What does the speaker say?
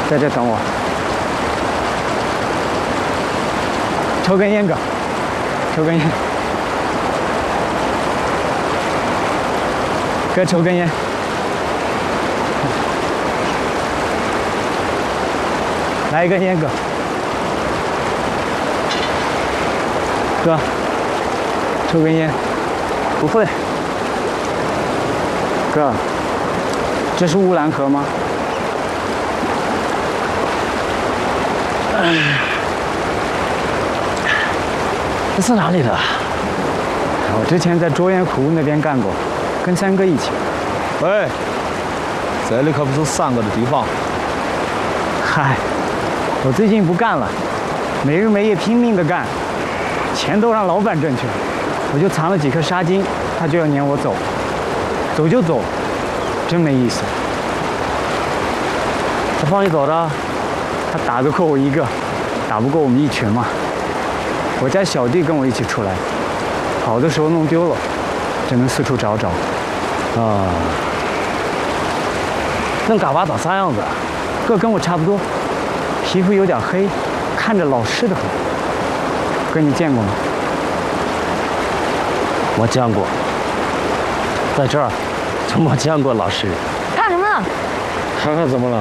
在这等我。抽根烟，哥，抽根烟。哥，抽根烟。来一根烟，哥。哥，抽根烟。不会。哥，这是乌兰河吗？ 这是哪里的？ 我之前在卓岩湖那边干过，跟三哥一起。 喂，这里可不是三哥的地方。 嗨，我最近不干了，没日没夜拼命的干，钱都让老板挣去了，我就藏了几颗沙金，他就要撵我走，走就走，真没意思。 他放你走的？ 他打得过我一个，打不过我们一群嘛。我家小弟跟我一起出来，跑的时候弄丢了，只能四处找找。 啊，恁干娃长啥样子？ 哥跟我差不多，皮肤有点黑，看着老实的很。哥，你见过吗？ 我见过，在这儿就没见过老实人。 看什么呢？ 看看怎么了？